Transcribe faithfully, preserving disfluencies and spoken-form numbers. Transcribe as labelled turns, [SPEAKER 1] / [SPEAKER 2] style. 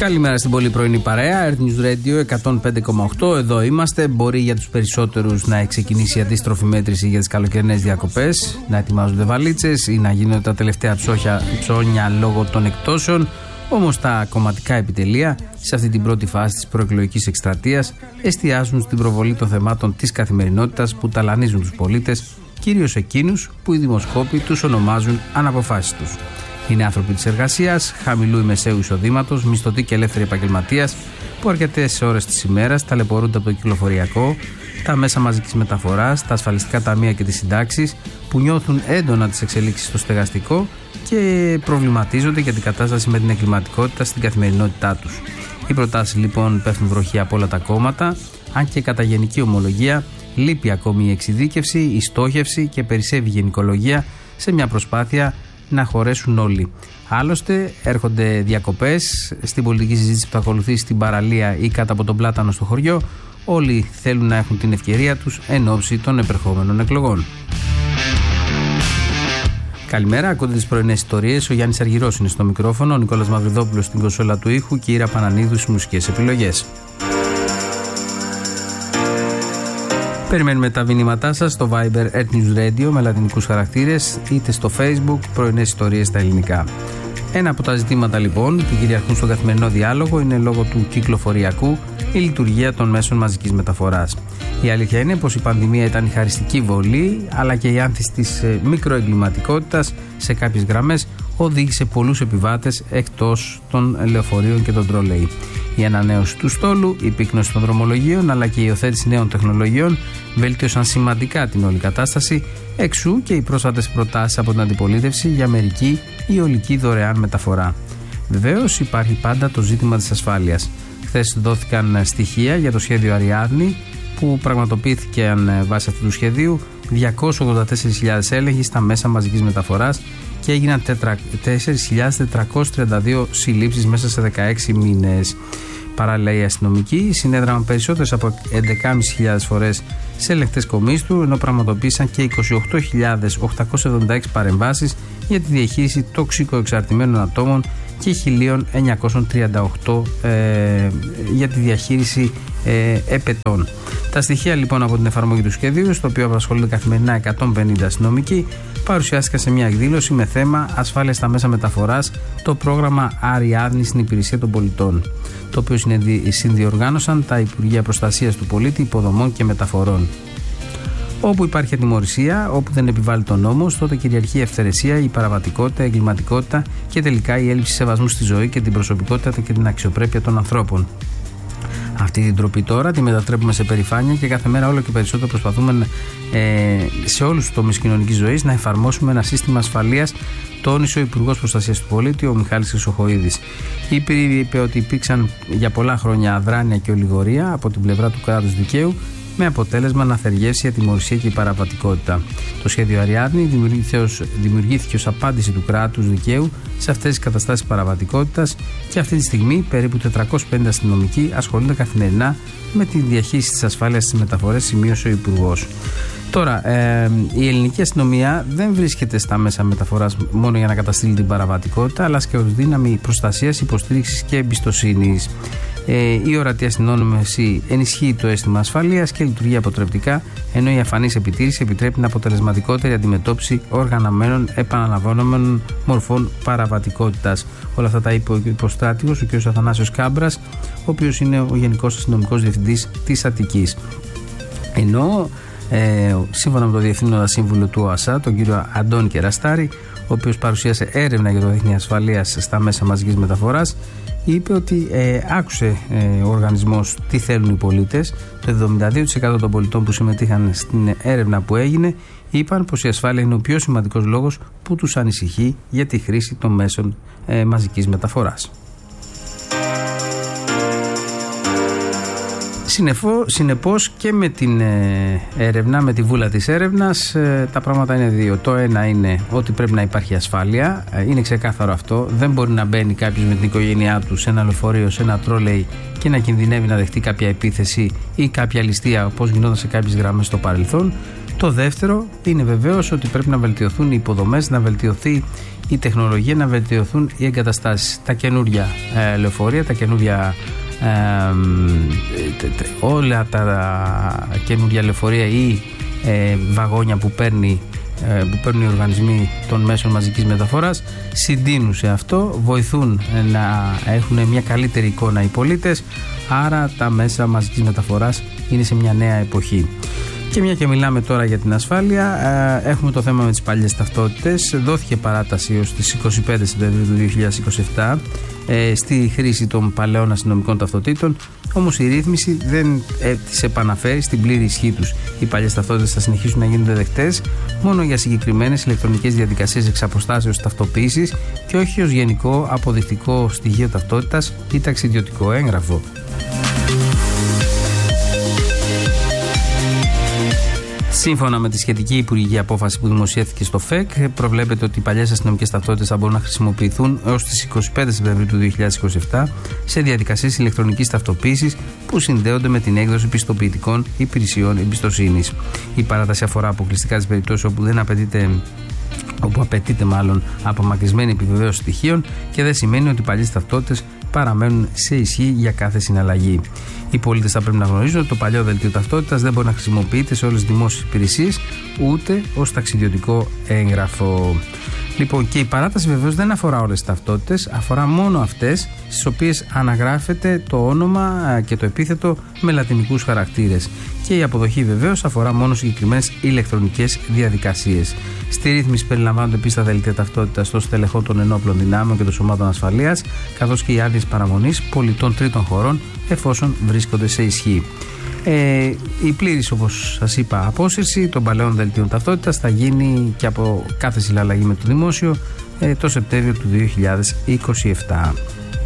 [SPEAKER 1] Καλημέρα στην πολύ πρωινή παρέα. Earth News Radio εκατόν πέντε κόμμα οκτώ. Εδώ είμαστε. Μπορεί για τους περισσότερους να ξεκινήσει η αντίστροφη μέτρηση για τις καλοκαιρινές διακοπές, να ετοιμάζονται βαλίτσες ή να γίνονται τα τελευταία ψώχια, ψώνια λόγω των εκτόσεων. Όμως τα κομματικά επιτελεία σε αυτή την πρώτη φάση της προεκλογικής εκστρατείας εστιάζουν στην προβολή των θεμάτων της καθημερινότητας που ταλανίζουν τους πολίτες, κυρίως εκείνους που οι δημοσκόποι τους ονομάζουν αναποφάσιστους. Είναι άνθρωποι της εργασίας, χαμηλού ή μεσαίου εισοδήματος, μισθωτοί και ελεύθεροι επαγγελματίας που αρκετές ώρες της ημέρας ταλαιπωρούνται από το κυκλοφοριακό, τα μέσα μαζικής μεταφοράς, τα ασφαλιστικά ταμεία και τις συντάξεις, που νιώθουν έντονα τις εξελίξεις στο στεγαστικό και προβληματίζονται για την κατάσταση με την εγκληματικότητα στην καθημερινότητά τους. Οι προτάσεις λοιπόν πέφτουν βροχή από όλα τα κόμματα, αν και κατά γενική ομολογία λείπει ακόμη η εξειδίκευση, η στόχευση και περισσεύει η γενικολογία σε μια προσπάθεια να χωρέσουν όλοι. Άλλωστε, έρχονται διακοπές στην πολιτική συζήτηση που θα ακολουθεί στην παραλία ή κάτω από τον πλάτανο στο χωριό. Όλοι θέλουν να έχουν την ευκαιρία τους εν ώψη των επερχόμενων εκλογών. Καλημέρα, ακούτε τις πρωινές ιστορίες. Ο Γιάννης Αργυρός είναι στο μικρόφωνο, ο Νικόλας Μαυριδόπουλος στην κονσόλα του ήχου και η Ήρα Πανανίδου στις μουσικές επιλογές. Περιμένουμε τα μηνύματά σας στο Viber Earth News Radio με λατινικούς χαρακτήρες, είτε στο Facebook πρωινές ιστορίες στα ελληνικά. Ένα από τα ζητήματα λοιπόν που κυριαρχούν στον καθημερινό διάλογο είναι λόγω του κυκλοφοριακού η λειτουργία των μέσων μαζικής μεταφοράς. Η αλήθεια είναι πως η πανδημία ήταν η χαριστική βολή, αλλά και η άνθηση της μικροεγκληματικότητας σε κάποιες γραμμές οδήγησε πολλούς επιβάτες εκτός των λεωφορείων και των τρόλεϊ. Η ανανέωση του στόλου, η πύκνωση των δρομολογίων αλλά και η υιοθέτηση νέων τεχνολογιών βελτίωσαν σημαντικά την όλη κατάσταση, εξού και οι πρόσφατες προτάσεις από την αντιπολίτευση για μερική ή ολική δωρεάν μεταφορά. Βεβαίως υπάρχει πάντα το ζήτημα της ασφάλειας. Χθες δόθηκαν στοιχεία για το σχέδιο Αριάδνη που πραγματοποιήθηκαν βάσει αυτού του σχεδίου διακόσιες ογδόντα τέσσερις χιλιάδες έλεγχοι στα μέσα μαζικής μεταφοράς και έγιναν τέσσερις χιλιάδες τετρακόσιες τριάντα δύο συλλήψεις μέσα σε δεκαέξι μήνες. Παράλληλα, οι αστυνομικοί συνέδραμαν περισσότερες από έντεκα χιλιάδες πεντακόσιες φορές σε ελεγκτές κομίστου, ενώ πραγματοποίησαν και είκοσι οκτώ χιλιάδες οκτακόσιες εβδομήντα έξι παρεμβάσεις για τη διαχείριση τοξικοεξαρτημένων ατόμων και χίλια εννιακόσιες τριάντα οκτώ ε, για τη διαχείριση ε, επετών. Τα στοιχεία λοιπόν από την εφαρμογή του σχεδίου, στο οποίο απασχολούνται καθημερινά εκατόν πενήντα αστυνομικοί, παρουσιάστηκαν σε μια εκδήλωση με θέμα ασφάλεια στα μέσα μεταφοράς, το πρόγραμμα Αριάδνη στην υπηρεσία των πολιτών, το οποίο συνδιοργάνωσαν τα Υπουργεία Προστασίας του Πολίτη, Υποδομών και Μεταφορών. Όπου υπάρχει ατιμωρησία, όπου δεν επιβάλλει τον νόμος, τότε κυριαρχεί η ευθερεσία, η παραβατικότητα, η εγκληματικότητα και τελικά η έλλειψη σεβασμού στη ζωή και την προσωπικότητα και την αξιοπρέπεια των ανθρώπων. Αυτή την τροπή τώρα τη μετατρέπουμε σε περηφάνεια και κάθε μέρα όλο και περισσότερο προσπαθούμε ε, σε όλους τους τομείς κοινωνικής ζωής να εφαρμόσουμε ένα σύστημα ασφαλείας, τόνισε ο Υπουργός Προστασίας του Πολίτη, ο Μιχάλης Χρυσοχοΐδης. Είπε ότι υπήρξαν για πολλά χρόνια αδράνεια και ολιγορία από την πλευρά του κράτους δικαίου, με αποτέλεσμα να θεργεύσει η ατιμωρησία και η παραβατικότητα. Το σχέδιο Αριάδνη δημιουργήθηκε ως, δημιουργήθηκε ως απάντηση του κράτους δικαίου σε αυτές τις καταστάσεις παραβατικότητας και αυτή τη στιγμή περίπου τετρακόσιοι πενήντα αστυνομικοί ασχολούνται καθημερινά με τη διαχείριση της ασφάλειας στις μεταφορές, σημείωσε ο Υπουργός. Τώρα, ε, η ελληνική αστυνομία δεν βρίσκεται στα μέσα μεταφοράς μόνο για να καταστήλει την παραβατικότητα, αλλά και ως δύναμη προστασίας, υποστήριξης και εμπιστοσύνης. Ε, η ορατή αστυνόμευση ενισχύει το αίσθημα ασφαλείας και λειτουργεί αποτρεπτικά, ενώ η αφανής επιτήρηση επιτρέπει την αποτελεσματικότερη αντιμετώπιση οργανωμένων επαναλαμβανόμενων μορφών παραβατικότητας. Όλα αυτά τα είπε ο υποστράτηγος, ο κ. Αθανάσιος Κάμπρας, ο οποίος είναι ο Γενικός Αστυνομικός Διευθυντής της Αττικής. Ενώ ε, σύμφωνα με τον Διευθύνοντα Σύμβουλο του ΟΑΣΑ, τον κύριο Αντώνη Κεραστάρη, ο οποίος παρουσίασε έρευνα για το δίκτυο ασφαλείας στα μέσα μαζικής μεταφοράς, είπε ότι ε, άκουσε ε, ο οργανισμός τι θέλουν οι πολίτες. Το εβδομήντα δύο τοις εκατό των πολιτών που συμμετείχαν στην έρευνα που έγινε είπαν πως η ασφάλεια είναι ο πιο σημαντικός λόγος που τους ανησυχεί για τη χρήση των μέσων ε, μαζικής μεταφοράς. Συνεπώς και με την ε, έρευνα, με τη βούλα της έρευνας, ε, τα πράγματα είναι δύο. Το ένα είναι ότι πρέπει να υπάρχει ασφάλεια, ε, είναι ξεκάθαρο αυτό. Δεν μπορεί να μπαίνει κάποιος με την οικογένειά του σε ένα λεωφορείο, σε ένα τρόλεϊ και να κινδυνεύει να δεχτεί κάποια επίθεση ή κάποια ληστεία, όπως γινόταν σε κάποιες γραμμές στο παρελθόν. Το δεύτερο είναι βεβαίως ότι πρέπει να βελτιωθούν οι υποδομές, να βελτιωθεί η τεχνολογία, να βελτιωθούν οι εγκαταστάσεις. Τα καινούρια ε, λεωφορεία, τα καινούρια ε, όλα τα καινούρια λεωφορεία ή ε, βαγόνια που παίρνει που παίρνουν οι οργανισμοί των μέσων μαζικής μεταφοράς συντείνουν σε αυτό, βοηθούν να έχουν μια καλύτερη εικόνα οι πολίτες, άρα τα μέσα μαζικής μεταφοράς είναι σε μια νέα εποχή. Και μια και μιλάμε τώρα για την ασφάλεια, έχουμε το θέμα με τις παλιές ταυτότητες. Δόθηκε παράταση ως τις είκοσι πέντε Σεπτεμβρίου του δύο χιλιάδες είκοσι επτά ε, στη χρήση των παλαιών αστυνομικών ταυτοτήτων, όμως η ρύθμιση δεν ε, τις επαναφέρει στην πλήρη ισχύ τους. Οι παλιές ταυτότητες θα συνεχίσουν να γίνονται δεκτές μόνο για συγκεκριμένες ηλεκτρονικές διαδικασίες εξ αποστάσεως ταυτοποίησης και όχι ως γενικό αποδεικτικό στοιχείο ταυτότητας ή ταξιδιωτικό έγγραφο. Σύμφωνα με τη σχετική υπουργική απόφαση που δημοσιεύθηκε στο ΦΕΚ, προβλέπεται ότι οι παλιές αστυνομικές ταυτότητες θα μπορούν να χρησιμοποιηθούν έως τις είκοσι πέντε Σεπτεμβρίου του δύο χιλιάδες είκοσι επτά σε διαδικασίες ηλεκτρονικής ταυτοποίησης που συνδέονται με την έκδοση πιστοποιητικών υπηρεσιών εμπιστοσύνης. Η παράταση αφορά αποκλειστικά τις περιπτώσεις όπου δεν απαιτείται. όπου απαιτείται μάλλον απομακρυσμένη επιβεβαίωση στοιχείων και δεν σημαίνει ότι οι παλιές ταυτότητες παραμένουν σε ισχύ για κάθε συναλλαγή. Οι πολίτες θα πρέπει να γνωρίζουν ότι το παλιό δελτίο ταυτότητας δεν μπορεί να χρησιμοποιείται σε όλες τις δημόσιες υπηρεσίες ούτε ως ταξιδιωτικό έγγραφο. Λοιπόν, και η παράταση βεβαίως δεν αφορά όλες τις ταυτότητες, αφορά μόνο αυτές στις οποίες αναγράφεται το όνομα και το επίθετο με λατινικούς χαρακτήρες. Και η αποδοχή βεβαίως αφορά μόνο συγκεκριμένες ηλεκτρονικές διαδικασίες. Στη ρύθμιση περιλαμβάνονται επίσης τα δελτία ταυτότητας των στελεχών των ενόπλων δυνάμεων και των σωμάτων ασφαλείας, καθώς και οι άδειες παραμονής πολιτών τρίτων χωρών, εφόσον βρίσκονται σε ισχύ. Ε, η πλήρης, όπως σας είπα, απόσυρση των παλαιών δελτίων ταυτότητας θα γίνει και από κάθε συναλλαγή με το δημόσιο ε, το Σεπτέμβριο του δύο χιλιάδες είκοσι επτά.